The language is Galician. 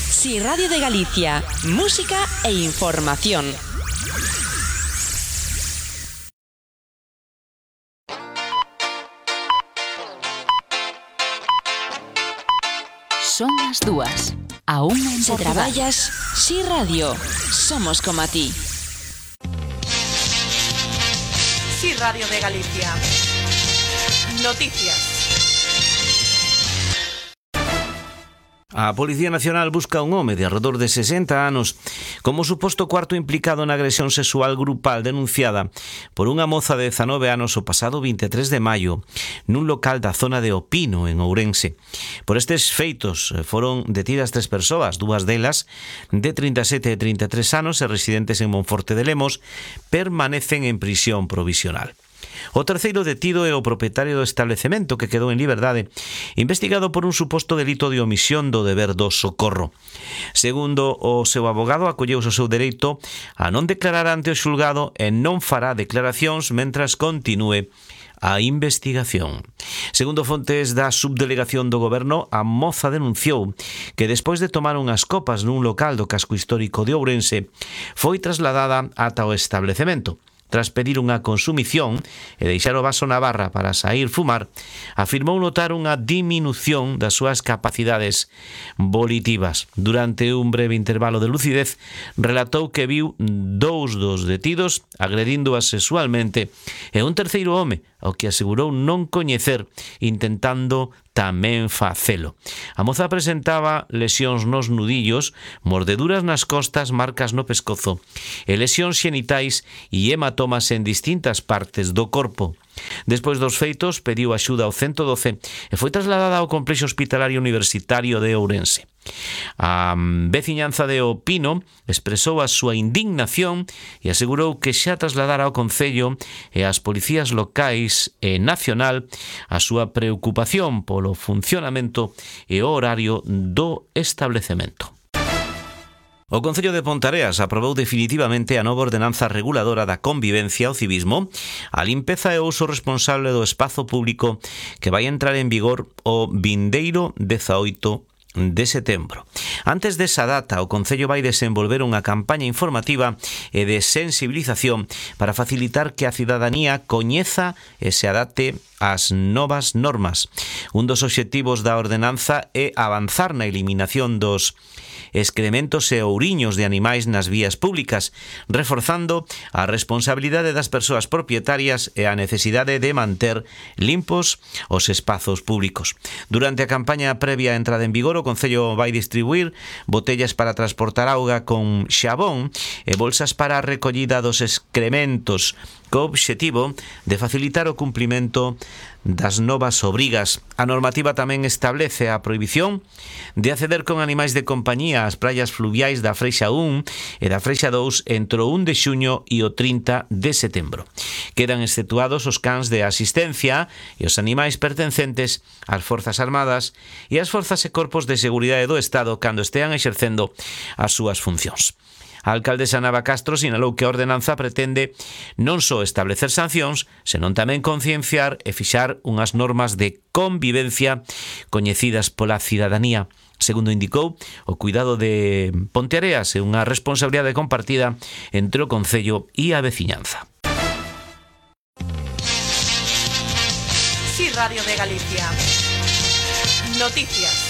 Si Radio de Galicia, música e información. Son as 2:00. A 1:00 en Se Portugal. traballas, Si Radio, somos como a ti. Si Radio de Galicia. Noticias. A Policía Nacional busca un home de arredor de 60 anos como suposto cuarto implicado na agresión sexual grupal denunciada por unha moza de 19 anos o pasado 23 de maio nun local da zona de Opino, en Ourense. Por estes feitos foron detidas 3 persoas, 2 delas de 37 e 33 anos e residentes en Monforte de Lemos, permanecen en prisión provisional. O terceiro detido é o propietario do establecemento que quedou en liberdade, investigado por un suposto delito de omisión do deber do socorro. Segundo o seu abogado, acolleuse o seu dereito a non declarar ante o xulgado e non fará declaracións mentras continúe a investigación. Segundo fontes da subdelegación do goberno, a moza denunciou que despois de tomar unhas copas nun local do casco histórico de Ourense, foi trasladada ata o establecemento. Tras pedir unha consumición e deixar o vaso na barra para sair fumar, afirmou notar unha diminución das súas capacidades volitivas. Durante un breve intervalo de lucidez, relatou que viu 2 dos detidos agredíndoa sexualmente e un terceiro home, ao que asegurou non coñecer, intentando tamén facelo. A moza presentaba lesións nos nudillos, mordeduras nas costas, marcas no pescozo e lesións xenitais e hematomas en distintas partes do corpo. Despois dos feitos, pediu axuda ao 112 e foi trasladada ao complexo hospitalario universitario de Ourense. A veciñanza de Opino expresou a súa indignación e asegurou que xa trasladara ao Concello e ás policías locais e nacional a súa preocupación polo funcionamento e o horario do establecemento. O Concello de Ponteareas aprobou definitivamente a nova ordenanza reguladora da convivencia, o civismo, a limpeza e o uso responsable do espazo público que vai entrar en vigor o vindeiro 18 de setembro. Antes desa data, o Concello vai desenvolver unha campaña informativa e de sensibilización para facilitar que a cidadanía coñeza e se adapte ás novas normas. Un dos obxectivos da ordenanza é avanzar na eliminación dos excrementos e ouriños de animais nas vías públicas, reforzando a responsabilidade das persoas propietarias e a necesidade de manter limpos os espazos públicos. Durante a campaña previa á entrada en vigor, o Concello vai distribuir botellas para transportar auga con xabón e bolsas para a recollida dos excrementos, co obxectivo de facilitar o cumprimento das novas obrigas. A normativa tamén establece a prohibición de acceder con animais de compañía ás praias fluviais da Freixa 1 e da Freixa 2 entre o 1 de xuño e o 30 de setembro. Quedan exceptuados os cans de asistencia e os animais pertencentes ás Forzas Armadas e ás Forzas e Corpos de Seguridade do Estado cando estean exercendo as súas funcións. A alcaldesa Nava Castro sinalou que a ordenanza pretende non só establecer sancións, senón tamén concienciar e fixar unhas normas de convivencia coñecidas pola cidadanía. Segundo indicou, o cuidado de Ponteareas é unha responsabilidade compartida entre o Concello e a veciñanza. Si Radio de Galicia. Noticias.